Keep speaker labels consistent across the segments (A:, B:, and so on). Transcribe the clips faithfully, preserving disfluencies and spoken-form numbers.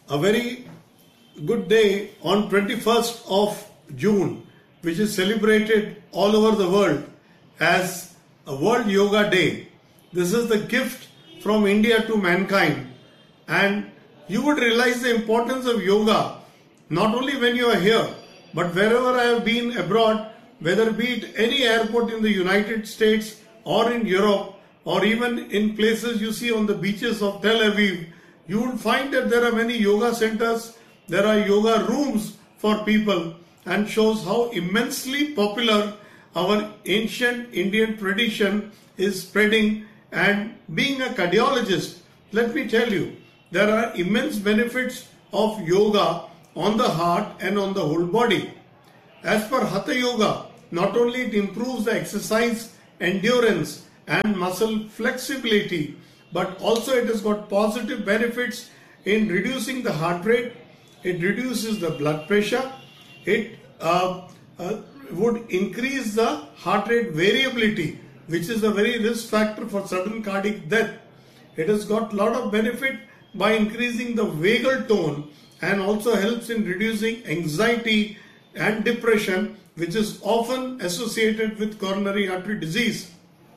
A: a very good day on twenty-first of June, which is celebrated all over the world as a World Yoga Day. This is the gift from India to mankind, and you would realize the importance of yoga not only when you are here, but wherever I have been abroad, whether be it any airport in the United States or in Europe, or even in places you see on the beaches of Tel Aviv, you will find that there are many yoga centers, there are yoga rooms for people, and shows how immensely popular our ancient Indian tradition is spreading. And being a cardiologist, let me tell you, there are immense benefits of yoga on the heart and on the whole body. As per Hatha Yoga, not only it improves the exercise endurance and muscle flexibility, but also it has got positive benefits in reducing the heart rate, it reduces the blood pressure, it uh, uh, would increase the heart rate variability, which is a very risk factor for sudden cardiac death. It has got a lot of benefit by increasing the vagal tone and also helps in reducing anxiety and depression, which is often associated with coronary artery disease.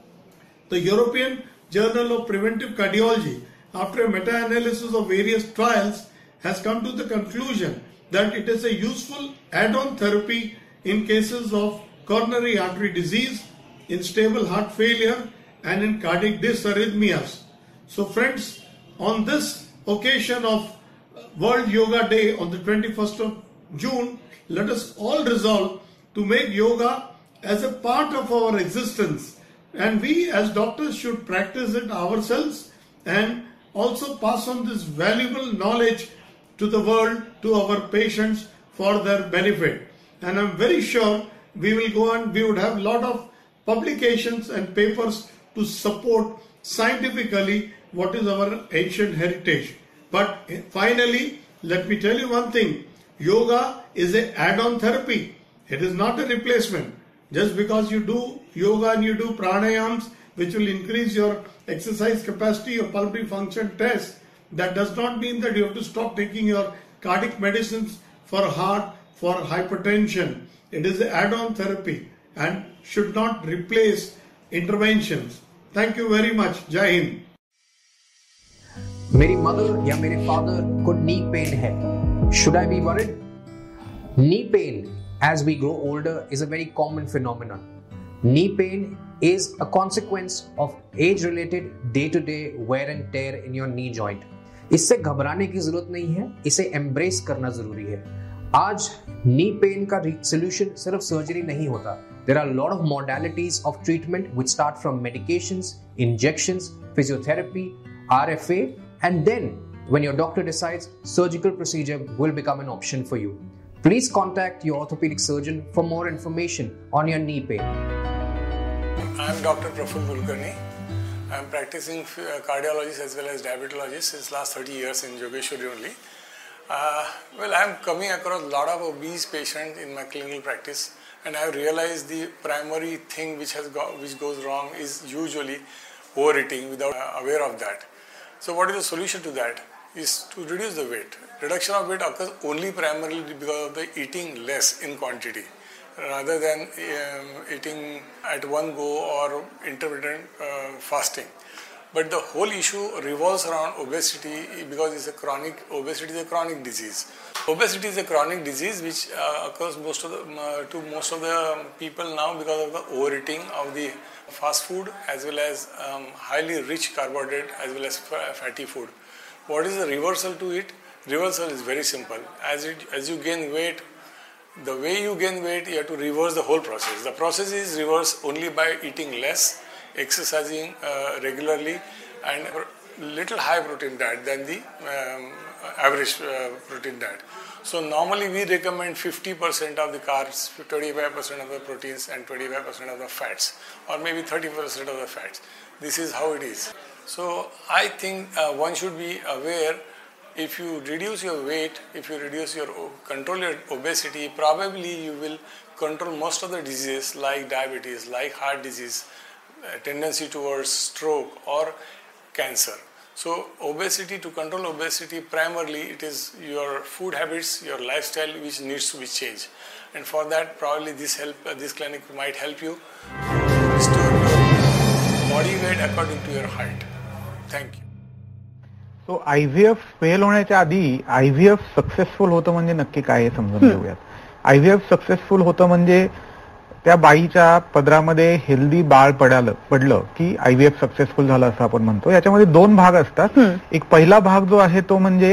A: The European Journal of Preventive Cardiology, after a meta-analysis of various trials, has come to the conclusion that it is a useful add-on therapy in cases of coronary artery disease, in stable heart failure, and in cardiac dysarrhythmias. So friends, on this occasion of World Yoga Day on the twenty-first of June, let us all resolve to make yoga as a part of our existence, and we as doctors should practice it ourselves and also pass on this valuable knowledge to the world, to our patients, for their benefit. And I'm very sure we will go on, we would have a lot of publications and papers to support scientifically what is our ancient heritage. But finally, let me tell you one thing, yoga is an add-on therapy. It is not a replacement. Just because you do yoga and you do pranayams, which will increase your exercise capacity, your pulmonary function test, that does not mean that you have to stop taking your cardiac medicines for heart, for hypertension. It is an add-on therapy and should not replace interventions. Thank you very much. Jai Hind.
B: मेरी mother या मेरे father को knee pain है. Should I be worried? Knee pain as we grow older is a very common phenomenon. Knee pain is a consequence of age-related day-to-day wear and tear in your knee joint. इससे घबराने की जरूरत नहीं है, इसे embrace करना जरूरी है. आज नी पेन का सोल्यूशन सिर्फ सर्जरी नहीं होता. There are a lot of modalities of treatment which start from medications, injections, physiotherapy, R F A, and then when your doctor decides, surgical procedure will become an option for you. Please contact your orthopedic surgeon for more information on your knee pain.
C: I am Doctor Praful Kulkarni. I am practicing cardiologist as well as diabetologist since last thirty years in Yogeshwari only. Uh, well, I am coming across a lot of obese patients in my clinical practice, and I have realized the primary thing which has got, which goes wrong is usually overeating without uh, aware of that. So what is the solution to that? Is to reduce the weight. Reduction of weight occurs only primarily because of the eating less in quantity, rather than um, eating at one go or intermittent uh, fasting. But the whole issue revolves around obesity because it's a chronic, obesity is a chronic disease. Obesity is a chronic disease which uh, occurs most of the, uh, to most of the people now because of the overeating of the fast food as well as um, highly rich carbohydrate as well as fatty food. What is the reversal to it? Reversal is very simple. As it, as you gain weight, the way you gain weight, you have to reverse the whole process. The process is reversed only by eating less, exercising uh, regularly, and little high protein diet than the um, average uh, protein diet. So normally we recommend fifty percent of the carbs, twenty-five percent of the proteins and twenty-five percent of the fats, or maybe thirty percent of the fats. This is how it is. So I think uh, one should be aware, if you reduce your weight, if you reduce your, control your obesity, probably you will control most of the diseases like diabetes, like heart disease, uh, tendency towards stroke or cancer. So obesity, to control obesity, primarily it is your food habits, your lifestyle which needs to be changed. And for that, probably this help, uh, this clinic might help you to restore your body weight according to your height. Thank you.
D: So I V F fail होण्याच्या आधी I V F successful होतं म्हणजे नक्की काय हे समजून घेऊयात. I V F successful होतं म्हणजे त्या बाईच्या पदरामध्ये हेल्दी बाळ पडालं पडलं की आय व्ही एफ सक्सेसफुल झालं असं आपण म्हणतो. याच्यामध्ये दोन भाग असतात. एक पहिला भाग जो आहे तो म्हणजे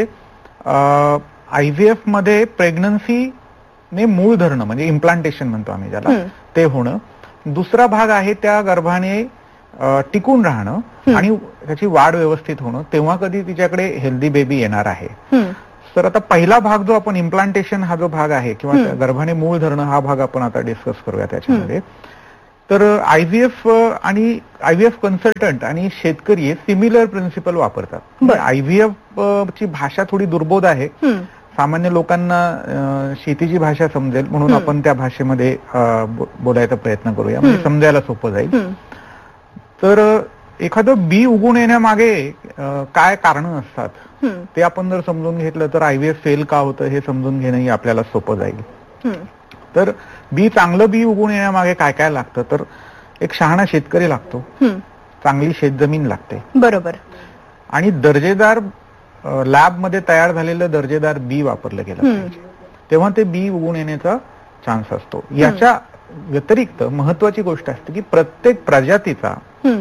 D: आय व्ही एफ मध्ये प्रेग्नन्सीने मूळ धरणं म्हणजे इम्प्लांटेशन म्हणतो आम्ही ज्याला ते होणं. दुसरा भाग आहे त्या गर्भाने टिकून राहणं आणि त्याची वाढ व्यवस्थित होणं. तेव्हा कधी तिच्याकडे हेल्दी बेबी येणार आहे. तर आता पहिला भाग जो आपण इम्प्लांटेशन हा जो भाग आहे किंवा गर्भाने मूळ धरणं हा भाग आपण आता डिस्कस करूया त्याच्यामध्ये. तर आय व्ही एफ आणि आय व्ही एफ कन्सल्टंट आणि शेतकरी हे सिमिलर प्रिन्सिपल वापरतात. आय व्ही एफ ची भाषा थोडी दुर्बोध आहे. सामान्य लोकांना शेतीची भाषा समजेल म्हणून आपण त्या भाषेमध्ये बोलायचा प्रयत्न करूया म्हणजे समजायला सोपं जाईल. तर एखादं बी उगून येण्यामागे काय कारण असतात ते आपण जर समजून घेतलं तर आय व्ही एफ फेल का होतं हे समजून घेणंही आपल्याला सोपं जाईल. तर बी चांगलं बी उगून येण्यामागे काय काय लागतं तर एक शहाणा शेतकरी लागतो, चांगली शेतजमीन लागते,
E: बरोबर,
D: आणि दर्जेदार लॅबमध्ये तयार झालेलं दर्जेदार बी वापरलं गेलं पाहिजे. तेव्हा ते बी उगून येण्याचा चान्स असतो. याच्या व्यतिरिक्त महत्वाची गोष्ट असते की प्रत्येक प्रजातीचा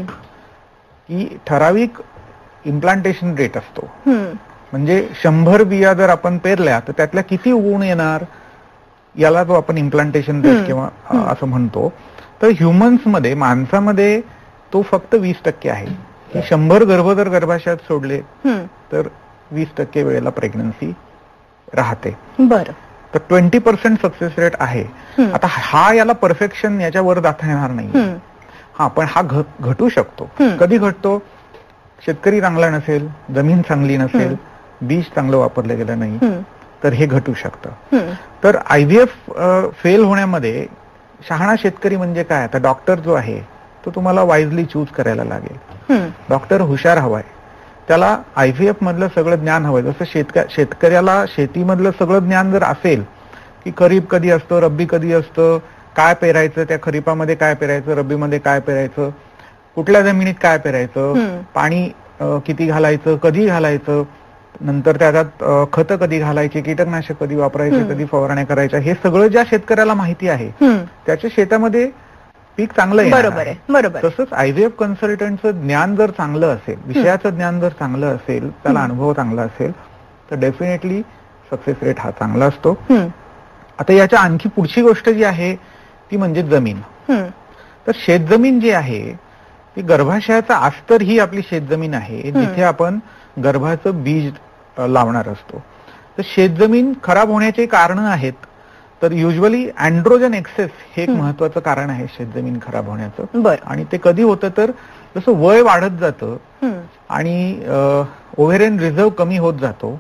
D: की ठराविक इम्प्लांटेशन रेट असतो. म्हणजे शंभर बिया जर आपण पेरल्या तर त्यातल्या किती उगवून येणार याला जो आपण इम्प्लांटेशन रेट किंवा असं म्हणतो. तर ह्युमन्स मध्ये माणसामध्ये तो फक्त वीस टक्के आहे. की शंभर गर्भ जर गर्भाशयात सोडले तर वीस टक्के वेळेला प्रेग्नन्सी राहते.
E: बरं.
D: तर ट्वेंटी पर्सेंट सक्सेस रेट आहे. आता हा याला परफेक्शन याच्यावर जाता येणार नाही. हा पण हा घटू शकतो. कधी घटतो? शेतकरी चांगला नसेल, जमीन चांगली नसेल, बीज चांगलं वापरलं गेलं नाही तर हे घटू शकतं. तर आय व्ही एफ फेल होण्यामध्ये शहाणा शेतकरी म्हणजे काय? आता डॉक्टर जो आहे तो तुम्हाला वाईजली चूज करायला लागेल. डॉक्टर हुशार हवाय, त्याला आय व्ही एफ मधलं सगळं ज्ञान हवंय. जसं शेतक शेतकऱ्याला शेतीमधलं सगळं ज्ञान जर असेल की खरीप कधी असतं, रब्बी कधी असतं, काय पेरायचं, त्या खरीपामध्ये काय पेरायचं, रब्बीमध्ये काय पेरायचं, कुठल्या जमिनीत काय पेरायचं, पाणी किती घालायचं, कधी घालायचं, नंतर त्याच्यात खतं कधी घालायची, कीटकनाशक कधी वापरायचे, कधी फवारण्या करायच्या, हे सगळं ज्या शेतकऱ्याला माहिती आहे त्याच्या शेतामध्ये पीक चांगलं येणार.
E: बरोबर आहे, बरोबर.
D: तसंच आय व्ही एफ कन्सल्टंटचं ज्ञान जर चांगलं असेल, विषयाचं ज्ञान जर चांगलं असेल, त्याला अनुभव चांगला असेल तर डेफिनेटली सक्सेस रेट हा चांगला असतो. आता याच्या आणखी पुढची गोष्ट जी आहे ती म्हणजे जमीन. तर शेतजमीन जी आहे ती गर्भाशयाचा अस्तर ही आपली शेतजमीन आहे जिथे आपण गर्भाचं बीज लावणार असतो. तर शेतजमीन खराब होण्याची कारणं आहेत. तर युजली अँड्रोजन एक्सेस हे एक महत्वाचं कारण आहे शेतजमीन खराब होण्याचं. आणि ते कधी होतं तर जसं वय वाढत जातं आणि ओव्हेरियन रिझर्व कमी होत जातो.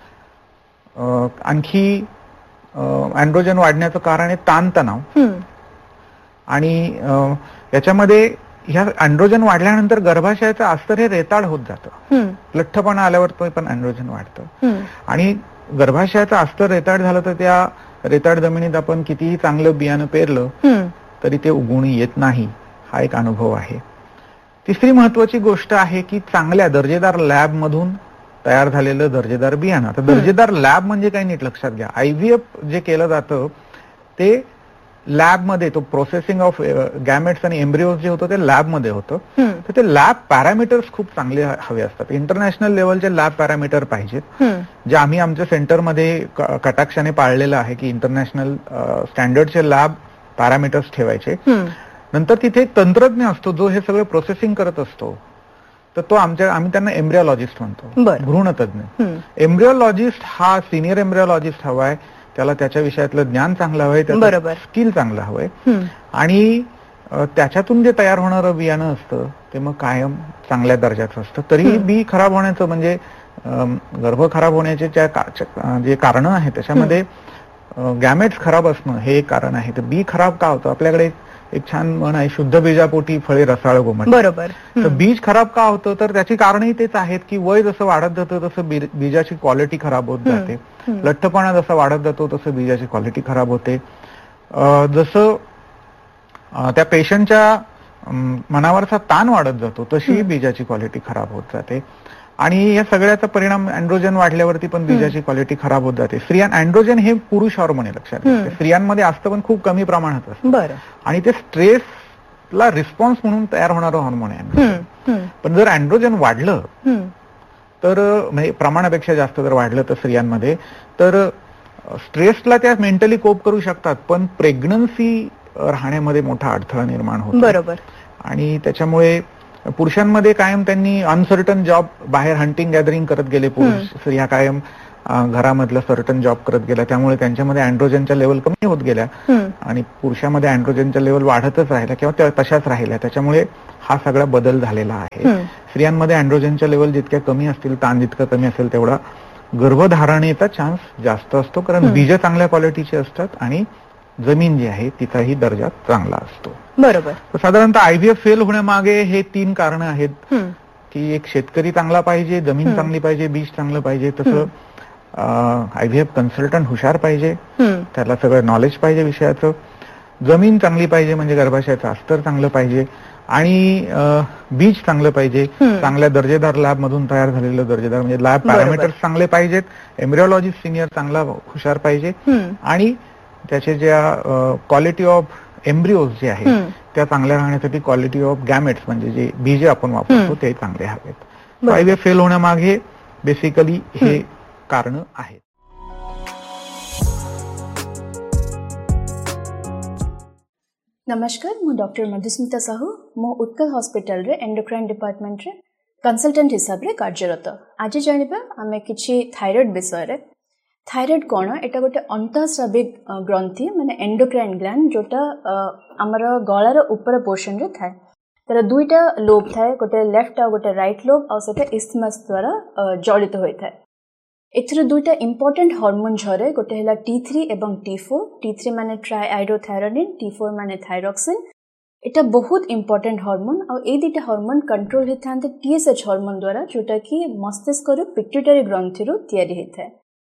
D: आणखी अँड्रोजन वाढण्याचं कारण आहे ताणतणाव. आणि याच्यामध्ये ह्या अँड्रोजन वाढल्यानंतर गर्भाशयाचं अस्तर हे रेताळ होत जातं. लठ्ठपणा आल्यावर तो पण अँड्रोजन वाढतं. आणि गर्भाशयाचं अस्तर रेताळ झालं तर त्या रेताळ जमिनीत आपण कितीही चांगलं बियाणं पेरलं तरी ते उगवून येत नाही. हा एक अनुभव आहे. तिसरी महत्वाची गोष्ट आहे की चांगल्या दर्जेदार लॅब मधून तयार झालेलं दर्जेदार बियाणं. आता दर्जेदार लॅब म्हणजे काय नीट लक्षात घ्या. आय व्ही एफ जे केलं जातं ते लॅबमध्ये, तो प्रोसेसिंग ऑफ गॅमेट्स आणि एम्ब्रिओज जे होतं ते लॅबमध्ये होतं. तर ते लॅब पॅरामीटर्स खूप चांगले हवे असतात. इंटरनॅशनल लेवलचे लॅब पॅरामीटर पाहिजेत जे आम्ही आमच्या सेंटरमध्ये कटाक्षाने पाळलेलं आहे की इंटरनॅशनल स्टँडर्डचे लॅब पॅरामीटर्स ठेवायचे. नंतर तिथे एक तंत्रज्ञ असतो जो हे सगळं प्रोसेसिंग करत असतो. तर तो आमच्या आम्ही त्यांना एम्ब्रिओलॉजिस्ट म्हणतो, भ्रूणतज्ञ. एम्ब्रिओलॉजिस्ट हा सिनियर एम्ब्रिओलॉजिस्ट हवाय. त्याला त्याच्या विषयातलं ज्ञान चांगलं हवंय, त्याचं स्किल चांगलं हवंय. आणि त्याच्यातून जे तयार होणारं बियाणं असतं ते मग कायम चांगल्या दर्जाचं असतं. तरी बी खराब होण्याचं म्हणजे गर्भ खराब होण्याचे जे कारण आहे त्याच्यामध्ये गॅमेट्स खराब असणं हे एक कारण आहे. तर बी खराब का होतं? आपल्याकडे एक छान म्हण आहे, शुद्ध बीजापोटी फळे रसाळ गोमट.
E: बरोबर.
D: तर बीज खराब का होतं, तर त्याची कारणही तेच आहेत की वय जसं वाढत जातं तसं बीजाची क्वालिटी खराब होत जाते. लठ्ठपणा जसा वाढत जातो तसं बीजाची क्वालिटी खराब होते. जसं त्या पेशंटच्या मनावरचा ताण वाढत जातो तशी बीजाची क्वालिटी खराब होत जाते. आणि या सगळ्याचा परिणाम अँड्रोजन वाढल्यावरती पण बीजाची क्वालिटी खराब होत जाते. स्त्रियां अँड्रोजन हे पुरुष हॉर्मोन आहे, लक्षात घ्या. स्त्रियांमध्ये असतं पण खूप कमी प्रमाणात असतं आणि ते स्ट्रेसला रिस्पॉन्स म्हणून तयार होणारं हॉर्मोन आहे. पण जर अँड्रोजन वाढलं तर म्हणजे प्रमाणापेक्षा जास्त जर वाढलं तर स्त्रियांमध्ये, तर स्ट्रेसला त्या मेंटली कोप करू शकतात, पण प्रेग्नन्सी राहण्यामध्ये मोठा अडथळा निर्माण होतो.
E: बरोबर.
D: आणि त्याच्यामुळे पुरुषांमध्ये कायम त्यांनी अनसर्टन जॉब, बाहेर हंटिंग गॅदरिंग करत गेले पुरुष, स्त्रिया कायम घरामधलं सर्टन जॉब करत गेल्या, त्यामुळे त्यांच्यामध्ये अँड्रोजनच्या लेवल कमी होत गेल्या आणि पुरुषामध्ये अँड्रोजनच्या लेवल वाढतच राहिल्या किंवा तशाच राहिल्या. त्याच्यामुळे हा सगळा बदल झालेला आहे. स्त्रियांमध्ये अँड्रोजनच्या लेवल जितक्या कमी असतील, ताण जितकं कमी असेल, तेवढा गर्भधारणेचा चान्स जास्त असतो, कारण बीज चांगल्या क्वालिटीचे असतात आणि जमीन जी आहे तिचाही दर्जा चांगला असतो.
E: बरोबर.
D: साधारणतः आयव्हीएफ फेल होण्यामागे हे तीन कारण आहेत की एक शेतकरी चांगला पाहिजे, जमीन चांगली पाहिजे, बीज चांगलं पाहिजे, तसं आयव्हीएफ कन्सल्टंट हुशार पाहिजे, त्याला सगळं नॉलेज पाहिजे विषयाचं, जमीन चांगली पाहिजे म्हणजे गर्भाशयाचं अस्तर चांगलं पाहिजे आणि बीज चांगलं पाहिजे, चांगल्या दर्जेदार लॅब मधून तयार झालेलं दर्जेदार म्हणजे लॅब पॅरामीटर्स चांगले पाहिजेत, एम्ब्रिओलॉजिस्ट सिनियर चांगला हुशार पाहिजे आणि त्याचे ज्या क्वालिटी ऑफ एम्ब्रिओज जे आहे त्या चांगल्या राहण्यासाठी क्वालिटी ऑफ गॅमेट्स म्हणजे जे बीजे आपण वापरतो ते चांगले हवेत. आयव्हीएफ फेल होण्यामागे बेसिकली हे कारण आहेत.
F: नमस्कार, मु डॉक्टर मधुस्मिता साहू, मु उत्कल हॉस्पिटल रे एंडोक्राइन डिपार्टमेंट रे कंसल्टेंट हिसाब रे कार्यरत. आज जानिबा आमे किछि थायराइड विषय रे. थायराइड कौन, एटा गोटे अंतःस्रावी ग्रंथि माने एंडोक्राइन ग्लैंड जोटा आमर गलार ऊपर पोर्शन रे थाए. तार दुईटा लोब थाए, गोटे लेफ्ट आ गोटे राइट लोब आ सेटा इस्थमस द्वारा जड़ित होई थाए. एथिर दुईटा इंपोर्टेंट हार्मोन झरे, गोटे हैला टी थ्री एवं टी फोर. टी थ्री माने ट्राइआयोडोथायरोनिन, टी फोर माने थायरॉक्सिन. एटा बहुत इंपोर्टेंट हार्मोन आ ए दुईटा हार्मोन कंट्रोल होइथांते टीएसएच हार्मोन द्वारा, जोटा कि मस्तिष्क रो पिट्यूटरी ग्रंथि रो तयारी होइथाय.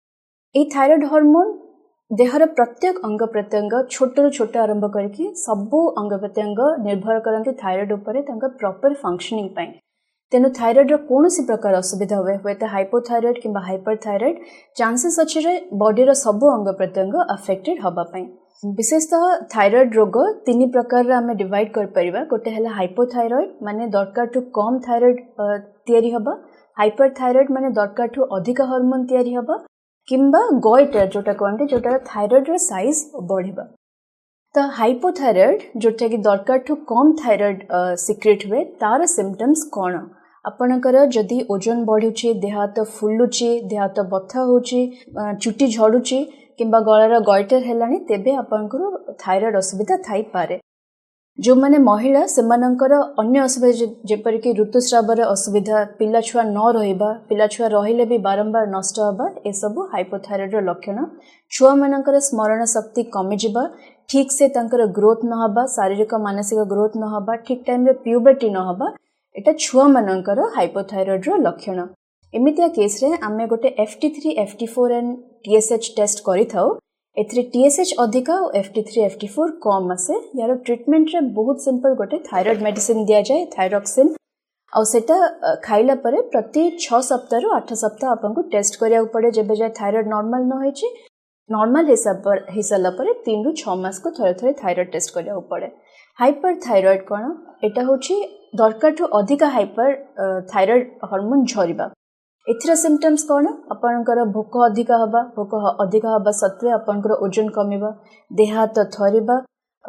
F: ए थायराइड हार्मोन देहर प्रत्येक अंग प्रत्यंग छोट छोट आरंभ करके सबू अंग प्रत्यंग निर्भर करते थायराइड उपर प्रॉपर फंक्शनिंग पाई. तेणु थायराइड कौन सी प्रकार असुविधा हुए हुए तो हाइपोथायराइड कि हाइपरथायराइड चांसेस अच्छे रे बॉडी सबू अंग प्रत्यंग अफेक्टेड हवापाई. विशेषतः थायराइड रोग तीन प्रकार आम डिवाइड कर परिबा. गोटे है हाइपोथायराइड माने दरकार ठू कम थायराइड तैयारी हबा, हाइपरथायराइड माने दरकार ठू अधिक हार्मोन तैयारी हबा, किंबा गॉइटर जोटा कहते जोटा थायराइड रो साइज बढ़िबा. तो हाइपोथायराइड जोटा कि दरकार ठू कम थायराइड सिक्रेट हुए, तार सिम्पटम्स कौन? आपणकर जदि ओजन बढ़ुची, देह हाथ फुलुची, देह हाथ बथा होची, चुटी झड़ुची किंबा गलार गॉइटर हेलानी, तेबे आपणकर थायराइड असुविधा थाई पारे. जो माने महिला सेमानंकर अन्य असुविधा जेपरिक ऋतुस्रावर असुविधा, पिला छुआ न रहिबा, पिला छुआ रहिले भी बारंबार नष्ट हबा, ए सब हाइपोथायराइड रो लक्षण. छुआ मानकर स्मरण शक्ति कमी जिबा, ठीक से तांकर ग्रोथ न हबा, शारीरिक मानसिक ग्रोथ न हबा, ठीक टाइम रे प्यूबर्टी न हबा, एटा छुआ मानकर हाइपोथायराइड रो लक्षण. एमितिया केस रे आमे गोटे F T three F T four and T S H test करि थाउ. एथरे टी एस एच अधिका और F T three F T four कम आसे. यार ट्रीटमेंट रे बहुत सिंपल, गोटे थायराइड मेडिसिन दिया जाए थायरॉक्सिन, और सेटा खाइला परे प्रति छह सप्ताह रु आठ सप्ताह आपको टेस्ट करिया पड़े. जब जाए थायराइड नॉर्मल न होइछि, नॉर्मल हिसाब पर हिसाला परे तीन रु छह मास को थरे थरे थायराइड टेस्ट करिया पड़े. हाइपरथायराइड कोन, एटा होछि दरकार ठू अधिका हाइपर थायराइड हार्मोन झरिबा. एथिर सिम्पटम्स कौन? आपणकर भोक अधिक हवा, भोक अधिक हवा सत्वे आपणकर ओजन कमिबा, देह हाथ थरिबा,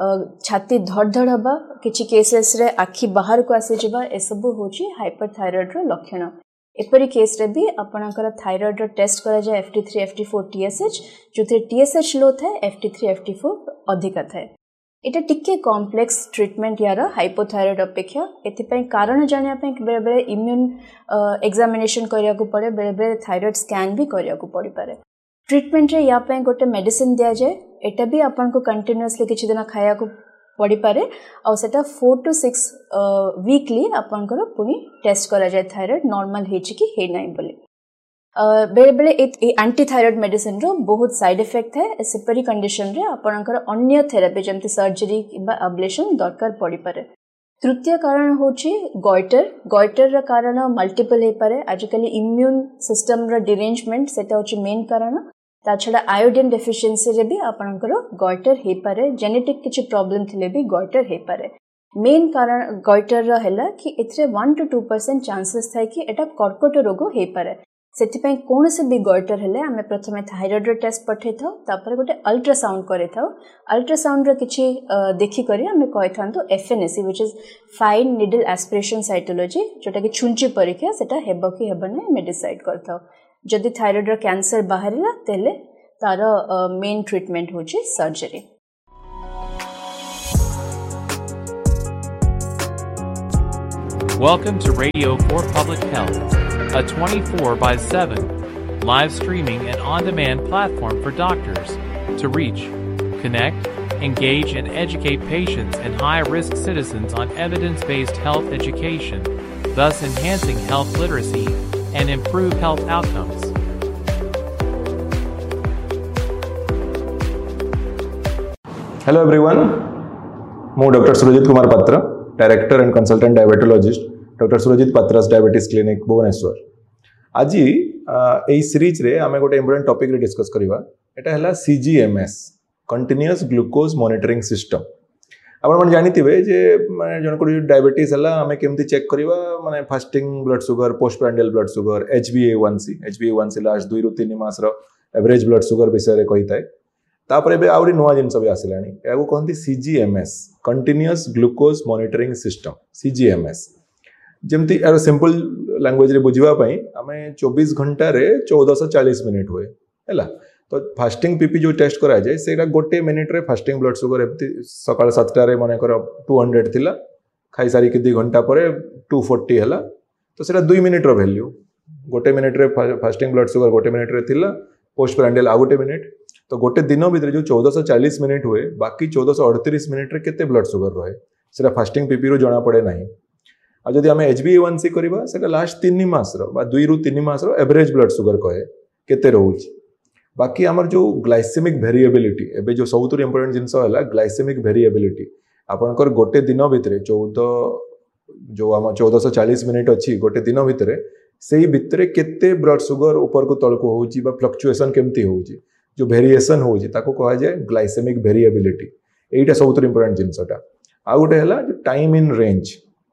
F: छाती धड़ धड़ हवा, किछि केसेस रे आखि बाहर को आसी जिबा, ए सब होछि हाइपरथायराइड रो लक्षण. एपरि केस रे भी आपणकर थायराइड रो टेस्ट करा जाय F T three F T four T S H, जोथे T S H लो थाए, F T three F T four अधिक थाए. एटा टिके कॉम्प्लेक्स ट्रीटमेंट यार हाइपोथायराइड अपेक्षा. एथिपई कारण जानिया पई बेले बेले इम्यून एग्जामिनेशन करिया को पड़े, बेले बेले थायराइड स्कैन भी करिया को पड़ी पारे. ट्रीटमेंट रे या पई गोटे मेडिसिन दिया जाए. एटा भी आपन को कंटीन्यूअसली किछि दिन खाया को पड़ी पारे और सेटा फोर टू सिक्स वीकली आपनकर पुनी टेस्ट करा जाय थायराइड नॉर्मल हेछि कि हे नै बोली बेले बेले ए एंटी थायराइड मेडिसिन रो बहुत साइड इफेक्ट है सेपरी कंडीशन रे आपनकर अन्य थेरेपी जेमति सर्जरी किबा अब्लेशन दरकार पड़ी पारे। तृतीय कारण होछि गॉइटर गॉइटर रा कारण मल्टीपल हे पारे आजकल इम्यून सिस्टम रा डिरेंजमेंट सेटा होछि मेन कारण ता छडा आयोडीन डेफिशिएंसी रे भी आपनकर गॉइटर हे पारे जेनेटिक किछि प्रॉब्लम थिले भी गॉइटर हे पारे। मेन कारण गॉइटर रा हैला कि एथरे one two two percent chances थाय कि एटा कर्कट रोग हे पारे सेति कौन से भी गॉइटर हेले आमे प्रथमे थायराइड टेस्ट पठे था तापर गोटे अल्ट्रासाउंड करे था अल्ट्रासाउंड रो किछि देखि करी आमे कहि थांतो FNAC which is fine needle aspiration cytology जोटा कि छुंची परीक्षा सेटा हेबो कि हेबो नै मे डिसाइड करथाओ। जदि थायराइड रो कैंसर बाहरिला तेले तार मेन ट्रीटमेंट होछि surgery.
E: Welcome to Radio for Public Health, a twenty-four by seven live streaming and on-demand platform for doctors to reach, connect, engage, and educate patients and high-risk citizens on evidence-based health education, thus enhancing health literacy and improve health outcomes.
G: Hello everyone, I'm Doctor Surajit Kumar Patra, Director and Consultant Diabetologist, Doctor Surajit Patra's Diabetes Clinic, Bhubaneswar. आज ए series रे आमे गोटे important topic रे discuss करिवा एटा हला सीजीएमएस continuous glucose monitoring system. आपण मन जानिथिबे जे माने जन को डायबिटीज हला आमे केमति चेक करिवा माने fasting blood sugar postprandial blood sugar H B ए वन सी एच बी ए वन सी लास्ट दुई रु तीन मास रो एवरेज ब्लड शुगर विषय रे कहिताय। तापर एबे आउरी नुवा जिंस भी आसिलानी एगो कहंती सीजीएमएस कंटीन्यूअस ग्लूकोज मॉनिटरिंग सिस्टम सीजीएमएस जेमती यार सिंपल लैंग्वेज रे बुझिबा पई आमे चौबीस घंटा रे चौदह सौ चालीस मिनिट हुए हैला। तो फास्टिंग पीपी जो टेस्ट करा जाए सेटा गोटे मिनिट रे फास्टिंग ब्लड शुगर एमती सकाळ सात रे माने कर दो सौ थिला खाई सारी कि दो घंटा परे दो सौ चालीस हैला। तो सेटा दो मिनिट रो वैल्यू गोटे मिनिट रे फास्टिंग ब्लड शुगर गोटे मिनिट रे थिला पोस्टप्रांडियल आ गोटे मिनिट। तो गोटे दिन भीतर जो चौदह सौ चालीस मिनिट हुए बाकी चौदह सौ अड़तीस मिनिट रे केते ब्लड शुगर रहे सेटा फास्टिंग पीपी रो जणा पड़े नाही। आ जदि आमे एच बी ए वन सी करबा सेटा लास्ट तीन मास रो बा दुई रु तीन मास रो एवरेज ब्लड शुगर कहे केते रहउची। बाकी हमर जो ग्लाइसेमिक वेरिएबिलिटी एबे जो सबुतुर इंपोर्टेंट जिंस होला ग्लाइसेमिक वेरिएबिलिटी आपनकर गोटे दिन भीतर चौदह जो हम चौदह सौ चालीस मिनिट अछि गोटे दिन भीतर सेही भीतर केते ब्लड शुगर ऊपर को तळ को होउची बा फ्लक्चुएशन केमती होउची जो वेरिएशन होउची ताको कहा जाय ग्लाइसेमिक वेरिएबिलिटी। एटा सबुतुर इंपोर्टेंट जिंसटा। आ गोटे हला जो टाइम इन रेंज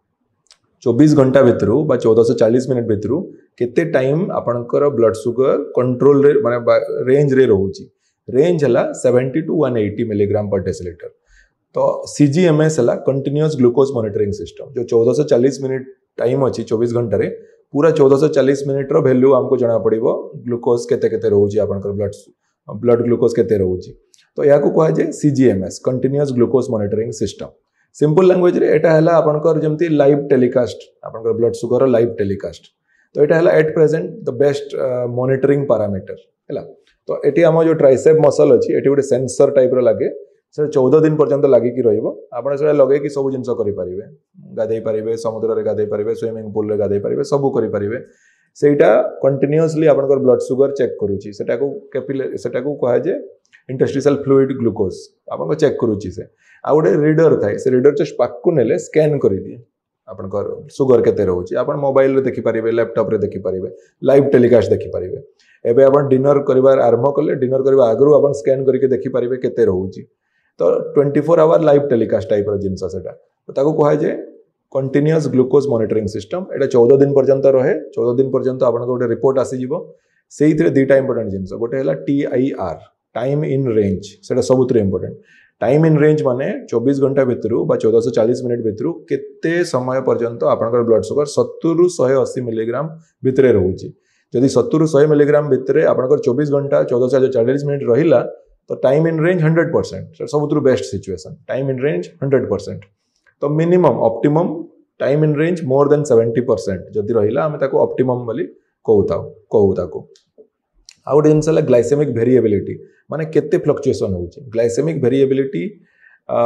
G: चौबीस घंटा भीतर बा चौदह सौ चालीस मिनिट भीतर केते टाइम आपनकर ब्लड शुगर कंट्रोल रे माने रेंज रे रहउची रेंज हला सत्तर टू एक सौ अस्सी मिलीग्राम पर डेसिलीटर। तो सीजीएमएस हला कंटीन्यूअस ग्लूकोज मॉनिटरिंग सिस्टम जो चौदह सौ चालीस मिनिट टाइम अछि चौबीस घंटा रे पूरा चौदह सौ चालीस मिनिट रो वैल्यू हमको जणा पड़िबो ग्लूकोज केते केते रहउची आपनकर ब्लड ब्लड ग्लूकोज केते रहउची। तो या को कहा जाय सीजीएमएस continuous glucose monitoring system. Simple language रे एटा हला आपनकर जेमती लाइव टेलीकास्ट आपनकर ब्लड शुगर लाइव टेलीकास्ट। तो एटा हला at present the best monitoring parameter हैला। तो एटी हम जो ट्राइसेप मसल अछि एटी गोटे सेंसर टाइप रो लागे से चौदह दिन पर्यंत लागि कि रहइबो आपण से लगे कि सब जिंस करि परिबे गाधै परिबे समुद्र रे गाधै परिबे स्विमिंग पूल रे गाधै परिबे सब करि परिबे सेटा कंटीन्यूअसली आपनकर ब्लड शुगर चेक करूची सेटा को कैपिलरी सेटा को कहा जे इंटरस्टिशियल फ्लूइड ग्लूकोज आपन चेक करूची से आ गोटे रीडर थाए से रीडर जस्ट पाक को नेले स्कैन करि दिए आपनकर शुगर केते रहउची आपन मोबाइल रे देखि परिबे लैपटॉप रे देखि परिबे लाइव टेलीकास्ट देखि परिबे। एबे आपन डिनर करिवार आरंभ करले डिनर करबा आगरु आपन स्कैन करके देखि परिबे केते रहउची। तो चौबीस आवर लाइव टेलीकास्ट टाइप रो जिंस सेटा। तो ताको कहा जे कंटीन्यूअस ग्लूकोज मॉनिटरिंग सिस्टम एटा चौदह दिन पर्यंत रहे चौदह दिन पर्यंत आपन गोटे रिपोर्ट आसी जिवो सेइथरे दुईटा इंपोर्टेंट जिंस गोटे हला T I R time in range सेटा सबुतरे इंपोर्टेंट। टाइम इन रेंज माने चौबीस घंटा भीतर बा चौदह सौ चालीस मिनिट भीतर केते समय पर्यंत आपनकर ब्लड शुगर सत्तर रु एक सौ अस्सी मिलीग्राम भीतर रहउची। जदि सत्तर रु सौ मिलीग्राम भीतर आपनकर चौबीस घंटा चौदह सौ चालीस मिनिट रहिला तो time in range hundred percent सबुतरु best situation time in range hundred percent. तो minimum optimum time in range more than seventy percent जदि रहिला हमें ताको ऑप्टिमम बोली कहूता कहू ताको। आउ गोटे जिनस ग्लाइसेमिक वेरिएबिलिटी माने केते फ्लक्चुएशन होउची ग्लाइसेमिक वेरिएबिलिटी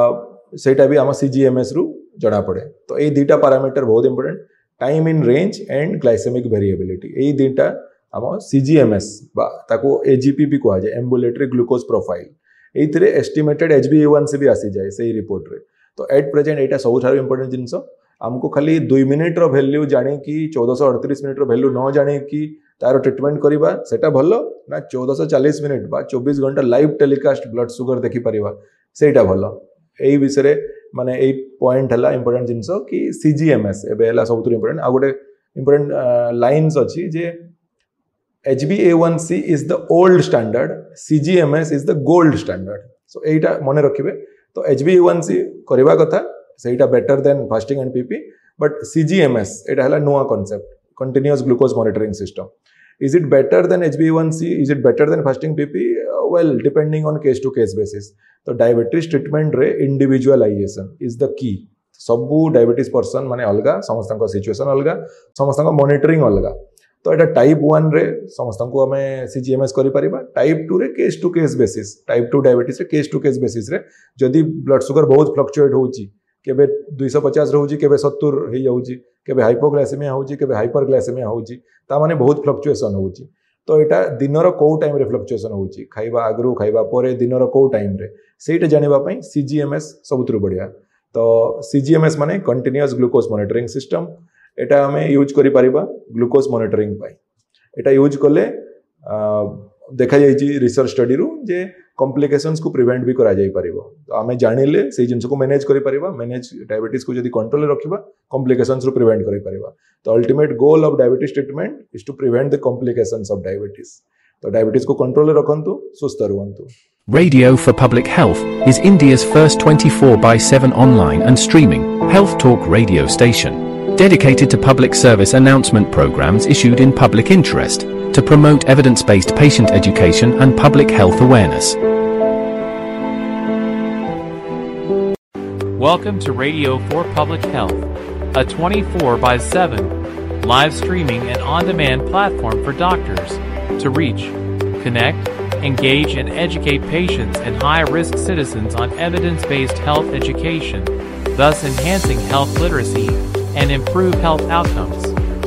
G: सेटा भी आम सीजीएमएस रु जना पड़े। तो ये दुईटा पैरामीटर बहुत important, time in range and glycaemic variability. ये दुईटा आम सीजीएमएस ताको एजीपी भी कह जाए, एम्बुलेटरी ग्लूकोज प्रोफाइल, ये एस्टिमेटेड एच बी ए वन सी भी आसी जाए से रिपोर्ट रे। तो एट प्रेजेंट यहाँ सब इंपोर्टेंट जिनस आमको खाली दुई मिनिट वैल्यू जाणी कि चौदह अड़तीस मिनिट वैल्यू न जाणी कि तार ट्रिटमेंट करवा सेटा भल ना चौदह चालीस मिनिट बा चौबीस घंटा लाइव टेलीकास्ट ब्लड सुगर देखि परिवा सेटा भल। यही विषय माने यही पॉइंट है इंपोर्टेंट जिनस कि सीजीएमएस एबे सब इंपोर्टेंट। आ गोटे इंपोर्टेंट लाइन्स अच्छी जे H B A one C is the old standard, सीजीएमएस is the gold standard. सो यहीटा मन रखिए। तो एच बी ए वन सी करवा कथा सेटा better than fasting and PP, but सीजीएमएस एटा हला नुआ concept, continuous glucose monitoring system. Is it better than H b A one C? Is it better than fasting P P? Uh, well, depending on case to case basis. तो diabetes treatment रे individualisation is the key. सबू diabetes person माने अलगा, समस्त situation अलगा, समस्त monitoring अलगा। तो एटा टाइप वन रे समस्त को हमें सीजीएमएस करि परिबा, टाइप टू रे case to case basis, type two diabetes रे केस टू केस बेसिस रे जदि ब्लड सुगर बहुत फ्लक्चुएट होउची, केबे दो सौ पचास रहउची, केबे सत्तर हे जाउची, केबे हाइपोग्लाइसेमिया होउची, केबे हाइपरग्लाइसेमिया होउची, ता माने बहुत फ्लक्चुएशन होउची। तो एटा दिनर को टाइम रे फ्लक्चुएशन होउची, खाइबा आगरु खाइबा परे दिनर को टाइम रे, सेटा जानिबा पई सीजीएमएस सबुतरु बढ़िया। तो सीजीएमएस माने कंटिन्यूअस ग्लूकोज मॉनिटरिंग सिस्टम, एटा हमें यूज करि परिबा ग्लूकोज मॉनिटरिंग पई। एटा यूज कले देखा जाइए रिसर्च स्टडी रु जे कॉम्प्लिकेशंस को प्रिवेंट भी करा जाई परिबो। तो आमे जानिले से जिंस को मैनेज करि परिबा, मैनेज डायबिटीज को जदी कंट्रोल रे रखिबा कॉम्प्लिकेशंस रु प्रिवेंट करि परिबा। तो ultimate goal of diabetes treatment is to prevent the complications of diabetes. तो डायबिटीज को कंट्रोल रे रखंतु, सुस्त रुहंतु।
H: Radio for Public Health is India's first twenty-four by seven online and streaming health talk radio station, dedicated to public service announcement programs issued in public interest to promote evidence-based patient education and public health awareness.
E: Welcome to Radio for Public Health, a twenty-four by seven live streaming and on-demand platform for doctors to reach, connect, engage and educate patients and high-risk citizens on evidence-based health education, thus enhancing health literacy and improve health outcomes.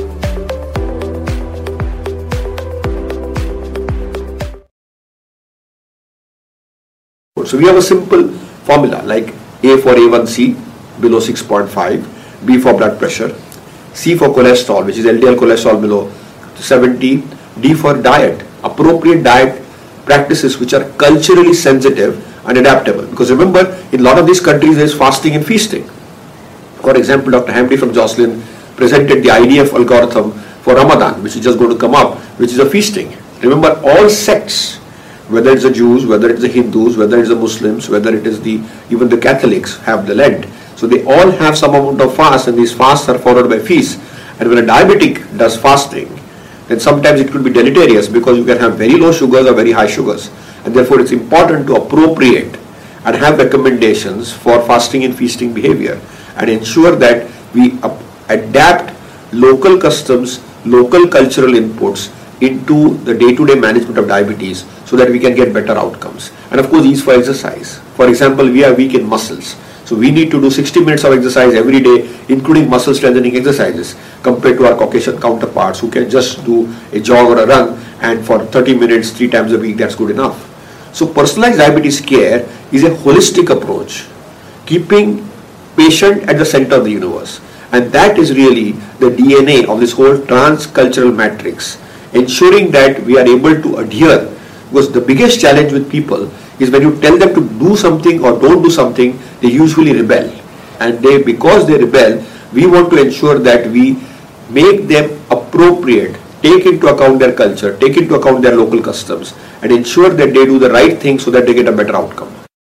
I: So we have a simple formula like A for A one C below six point five, B for blood pressure, C for cholesterol, which is L D L cholesterol below seventy, D for diet, appropriate diet practices which are culturally sensitive and adaptable. Because remember, in a lot of these countries there is fasting and feasting. For example, Doctor Hamdi from Jocelyn presented the I D F algorithm for Ramadan, which is just going to come up, which is a feasting. Remember, all sects, whether it's the Jews, whether it's the Hindus, whether it's the Muslims, whether it is the even the Catholics have the Lent. So they all have some amount of fast, and these fasts are followed by feasts. And when a diabetic does fasting, then sometimes it could be deleterious because you can have very low sugars or very high sugars. And therefore it's important to appropriate and have recommendations for fasting and feasting behavior and ensure that we adapt local customs, local cultural inputs into the day-to-day management of diabetes so that we can get better outcomes. And of course, these for exercise. For example, we are weak in muscles. So we need to do sixty minutes of exercise every day, including muscle strengthening exercises, compared to our Caucasian counterparts who can just do a jog or a run, and for thirty minutes, three times a week, that's good enough. So personalized diabetes care is a holistic approach, keeping patient at the center of the universe. And that is really the D N A of this whole transcultural matrix, ensuring that we are able to adhere. Because the biggest challenge with people is when you tell them to do something or don't do something, they usually rebel. And they, because they rebel, we want to ensure that we make them appropriate, take into account their culture, take into account their local customs, and ensure that they do the right thing so that they get a better outcome.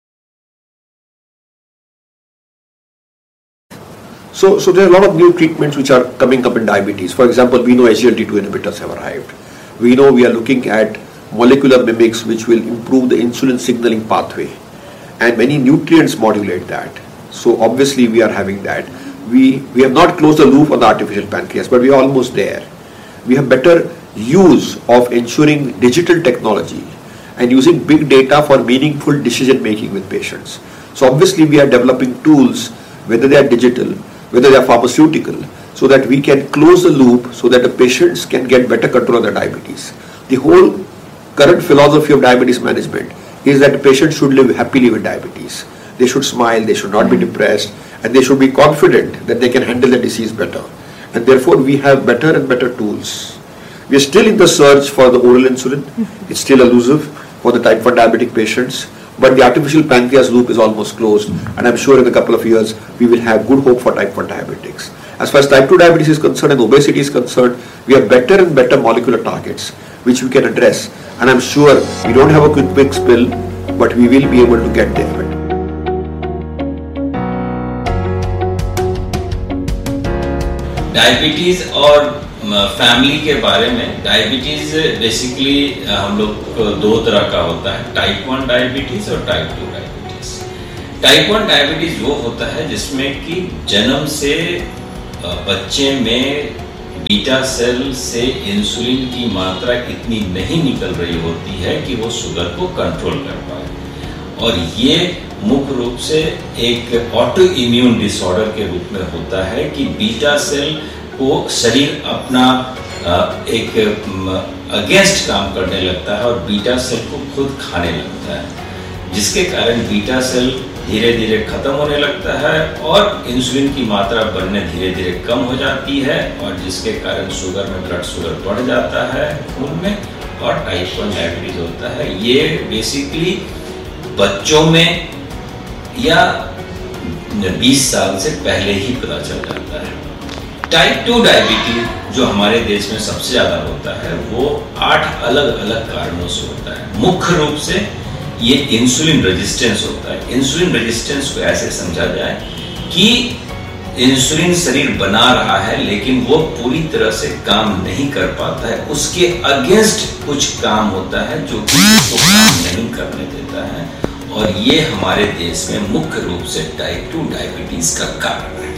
I: So, so there are a lot of new treatments which are coming up in diabetes. For example, we know S G L T two inhibitors have arrived. We know we are looking at molecular mimics which will improve the insulin signaling pathway, and many nutrients modulate that. So obviously we are having that. We, we have not closed the loop on the artificial pancreas, but we are almost there. We have better use of ensuring digital technology and using big data for meaningful decision making with patients. So obviously we are developing tools, whether they are digital, whether they are pharmaceutical, so that we can close the loop so that the patients can get better control of their diabetes. The whole current philosophy of diabetes management is that the patient should live happily with diabetes. They should smile, they should not be depressed, and they should be confident that they can handle the disease better. And therefore we have better and better tools. We are still in the search for the oral insulin. It's still elusive for the type one diabetic patients, but the artificial pancreas loop is almost closed, and I'm sure in a couple of years we will have good hope for type one diabetics. As far as type two diabetes is concerned and obesity is concerned, we have better and better molecular targets which we can address, and I'm sure we don't have a quick fix pill, but we will be able to get there.
J: Diabetes और family के बारे में, diabetes basically हम लोग दो तरह का होता है, टाइप वन डायबिटीज़ और type two diabetes. Type one diabetes वो होता है जिसमें कि जन्म से बच्चे में बीटा सेल से इंसुलिन की मात्रा इतनी नहीं निकल रही होती है कि वो शुगर को कंट्रोल कर पाए, और ये मुख्य रूप से एक ऑटो इम्यून डिसऑर्डर के रूप में होता है कि बीटा सेल को शरीर अपना एक अगेंस्ट काम करने लगता है और बीटा सेल को खुद खाने लगता है, जिसके कारण बीटा सेल धीरे धीरे खत्म होने लगता है और इंसुलिन की मात्रा बनने धीरे धीरे कम हो जाती है, और जिसके कारण शुगर में ब्लड शुगर बढ़ जाता है खून में, और टाइप वन डायबिटीज होता है। ये बेसिकली बच्चों में या बीस साल से पहले ही पता चल जाता है। टाइप टू डायबिटीज जो हमारे देश में सबसे ज़्यादा होता है वो आठ अलग अलग कारणों से होता है। मुख्य रूप से ये इंसुलिन रेजिस्टेंस होता है। इंसुलिन रेजिस्टेंस को ऐसे समझा जाए कि इंसुलिन शरीर बना रहा है लेकिन वो पूरी तरह से काम नहीं कर पाता है, उसके अगेंस्ट कुछ काम होता है जो कि उसको काम नहीं करने देता है, और ये हमारे देश में मुख्य रूप से टाइप टू डायबिटीज का कारण है।